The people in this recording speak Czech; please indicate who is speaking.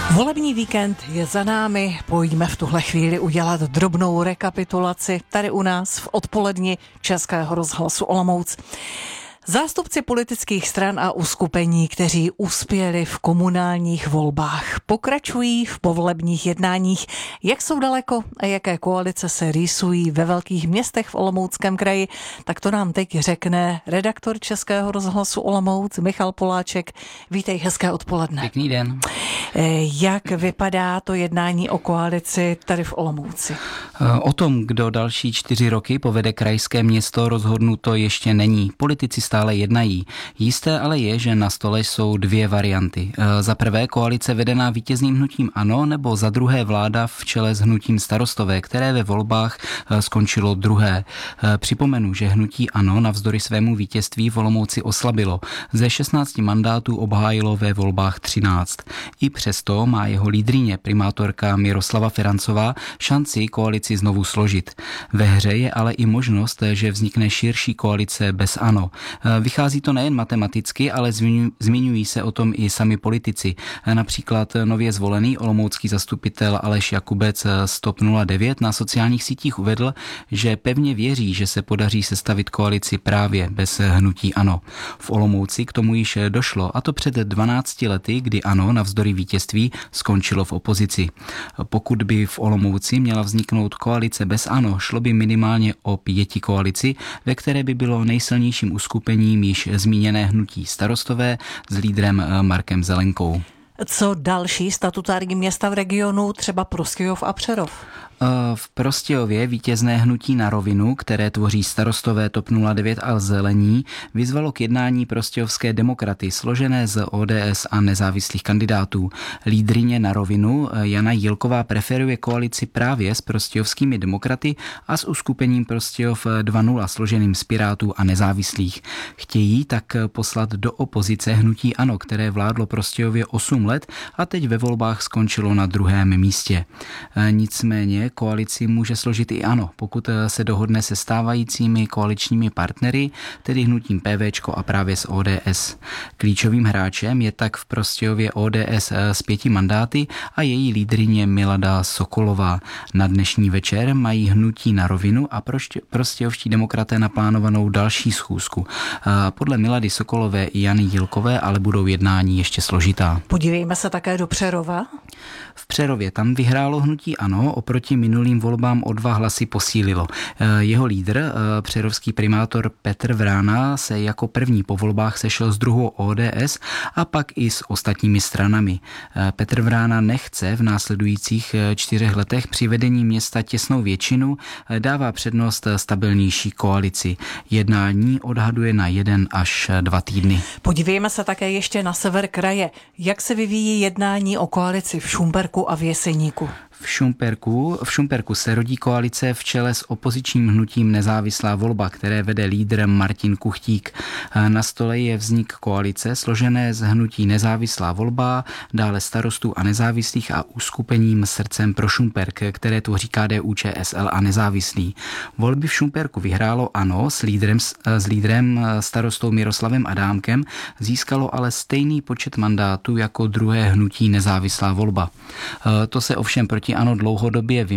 Speaker 1: Volební víkend je za námi, pojďme v tuhle chvíli udělat drobnou rekapitulaci tady u nás v odpoledni Českého rozhlasu Olomouc. Zástupci politických stran a uskupení, kteří uspěli v komunálních volbách, pokračují v povolebních jednáních. Jak jsou daleko a jaké koalice se rýsují ve velkých městech v Olomouckém kraji, tak to nám teď řekne redaktor Českého rozhlasu Olomouc Michal Poláček. Vítej, hezké odpoledne.
Speaker 2: Pěkný den.
Speaker 1: Jak vypadá to jednání o koalici tady v Olomouci?
Speaker 2: O tom, kdo další 4 roky povede krajské město, rozhodnuto ještě není. Politici stále jednají. Jisté ale je, že na stole jsou 2 varianty. Za prvé koalice vedená vítězným hnutím ANO, nebo za druhé vláda v čele s hnutím Starostové, které ve volbách skončilo druhé. Připomenu, že hnutí ANO navzdory svému vítězství v Olomouci oslabilo. Ze 16 mandátů obhájilo ve volbách 13. I přesto má jeho lídryně, primátorka Miroslava Ferancová, šanci koalici znovu složit. Ve hře je ale i možnost, že vznikne širší koalice bez ANO. Vychází to nejen matematicky, ale zmiňují se o tom i sami politici. Například nově zvolený olomoucký zastupitel Aleš Jakubec z TOP 09 na sociálních sítích uvedl, že pevně věří, že se podaří sestavit koalici právě bez hnutí ANO. V Olomouci k tomu již došlo, a to před 12 lety, kdy ANO navzdory vítězství skončilo v opozici. Pokud by v Olomouci měla vzniknout koalice bez ANO, šlo by minimálně o 5 koalici, ve které by bylo nejsilnějším uskupením již zmíněné hnutí Starostové s lídrem Markem Zelenkou.
Speaker 1: Co další statutární města v regionu, třeba Prostějov a Přerov?
Speaker 2: V Prostějově vítězné hnutí Na rovinu, které tvoří Starostové, TOP 09 a Zelení, vyzvalo k jednání prostějovské demokraty, složené z ODS a nezávislých kandidátů. Lídryně Na rovinu Jana Jílková preferuje koalici právě s prostějovskými demokraty a s uskupením Prostějov 2.0, složeným z Pirátů a nezávislých. Chtějí tak poslat do opozice hnutí ANO, které vládlo Prostějově 8 let a teď ve volbách skončilo na 2. místě. Nicméně koalici může složit i ANO, pokud se dohodne se stávajícími koaličními partnery, tedy hnutím PVčko a právě s ODS. Klíčovým hráčem je tak v Prostějově ODS s 5 mandáty a její lídryně Milada Sokolová. Na dnešní večer mají hnutí Na rovinu a prostějovští demokraté naplánovanou další schůzku. Podle Milady Sokolové i Jany Jílkové ale budou jednání ještě složitá.
Speaker 1: Podívejme se také do Přerova.
Speaker 2: V Přerově tam vyhrálo hnutí ANO, oproti minulým volbám o 2 hlasy posílilo. Jeho lídr, přerovský primátor Petr Vrána, se jako první po volbách sešel s druhou ODS a pak i s ostatními stranami. Petr Vrána nechce v následujících 4 letech při vedení města těsnou většinu, dává přednost stabilnější koalici. Jednání odhaduje na 1 až 2 týdny.
Speaker 1: Podívejme se také ještě na sever kraje. Jak se vyvíjí jednání o koalici v Šumperku a v Jeseníku?
Speaker 2: V Šumperku se rodí koalice v čele s opozičním hnutím Nezávislá volba, které vede lídr Martin Kuchtík. Na stole je vznik koalice složené z hnutí Nezávislá volba, dále Starostů a nezávislých a uskupením Srdcem pro Šumperk, které tvoří KDU, ČSL a nezávislí. Volby v Šumperku vyhrálo ANO s lídrem starostou Miroslavem Adámkem, získalo ale stejný počet mandátů jako druhé hnutí Nezávislá volba. To se ovšem proti ANO dlouhodobě